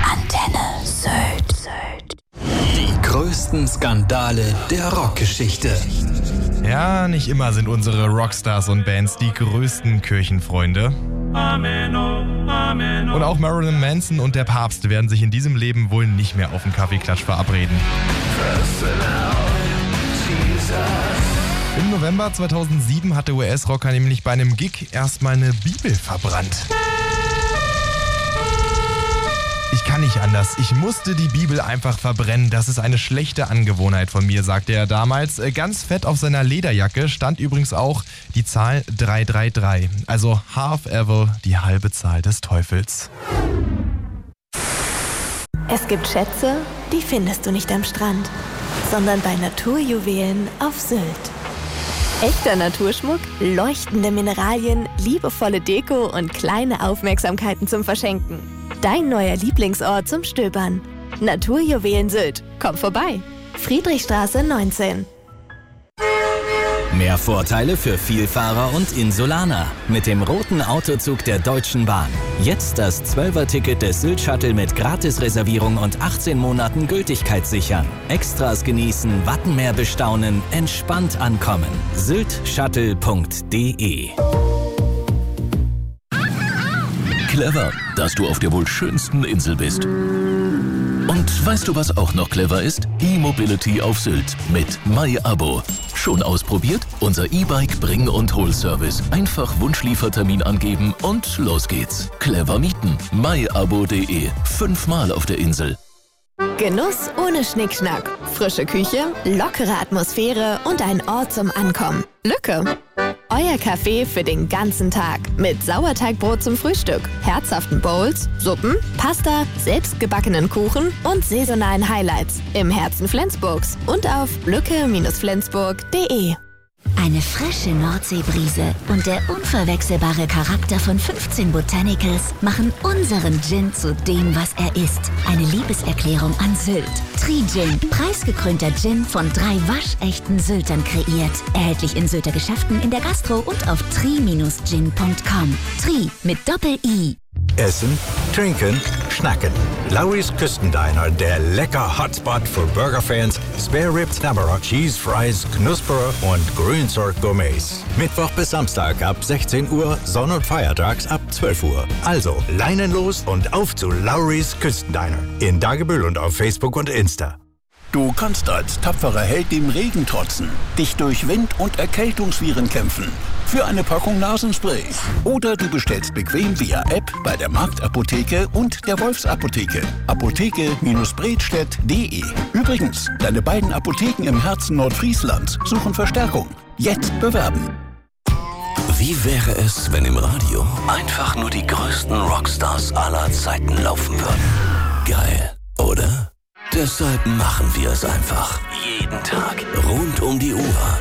Antenne Sylt. Die größten Skandale der Rockgeschichte. Ja, nicht immer sind unsere Rockstars und Bands die größten Kirchenfreunde. Und auch Marilyn Manson und der Papst werden sich in diesem Leben wohl nicht mehr auf den Kaffeeklatsch verabreden. Im November 2007 hat der US-Rocker nämlich bei einem Gig erstmal eine Bibel verbrannt. Ich kann nicht anders. Ich musste die Bibel einfach verbrennen. Das ist eine schlechte Angewohnheit von mir, sagte er damals. Ganz fett auf seiner Lederjacke stand übrigens auch die Zahl 333. Also half evil, die halbe Zahl des Teufels. Es gibt Schätze, die findest du nicht am Strand, sondern bei Naturjuwelen auf Sylt. Echter Naturschmuck, leuchtende Mineralien, liebevolle Deko und kleine Aufmerksamkeiten zum Verschenken. Dein neuer Lieblingsort zum Stöbern. Naturjuwelen Sylt. Komm vorbei. Friedrichstraße 19. Mehr Vorteile für Vielfahrer und Insulaner mit dem roten Autozug der Deutschen Bahn. Jetzt das 12er-Ticket des Sylt-Shuttle mit Gratisreservierung und 18 Monaten Gültigkeit sichern. Extras genießen, Wattenmeer bestaunen, entspannt ankommen. syltshuttle.de. Clever, dass du auf der wohl schönsten Insel bist. Und weißt du, was auch noch clever ist? E-Mobility auf Sylt mit MyAbo. Schon ausprobiert? Unser E-Bike Bring- und Hol-Service. Einfach Wunschliefertermin angeben und los geht's. Clever mieten. myabo.de. 5-mal auf der Insel. Genuss ohne Schnickschnack. Frische Küche, lockere Atmosphäre und ein Ort zum Ankommen. Lücke. Euer Café für den ganzen Tag. Mit Sauerteigbrot zum Frühstück, herzhaften Bowls, Suppen, Pasta, selbstgebackenen Kuchen und saisonalen Highlights. Im Herzen Flensburgs und auf lücke-flensburg.de. Eine frische Nordseebrise und der unverwechselbare Charakter von 15 Botanicals machen unseren Gin zu dem, was er ist. Eine Liebeserklärung an Sylt. Tri-Gin, preisgekrönter Gin von 3 waschechten Syltern kreiert. Erhältlich in Sylter Geschäften, in der Gastro und auf tri-gin.com. Tri mit Doppel-I. Essen, trinken, schnacken. Lowry's Küstendiner, der lecker Hotspot für Burgerfans, Spare Ribs, Tamara, Cheese Fries, Knusperer und Grünzeug Gourmets. Mittwoch bis Samstag ab 16 Uhr, Sonn- und Feiertags ab 12 Uhr. Also Leinen los und auf zu Lowry's Küstendiner. In Dagebüll und auf Facebook und Insta. Du kannst als tapferer Held dem Regen trotzen, dich durch Wind- und Erkältungsviren kämpfen. Für eine Packung Nasenspray. Oder du bestellst bequem via App bei der Marktapotheke und der Wolfsapotheke. Apotheke-bredstedt.de. Übrigens, deine beiden Apotheken im Herzen Nordfrieslands suchen Verstärkung. Jetzt bewerben. Wie wäre es, wenn im Radio einfach nur die größten Rockstars aller Zeiten laufen würden? Geil, oder? Deshalb machen wir es einfach. Jeden Tag. Rund um die Uhr.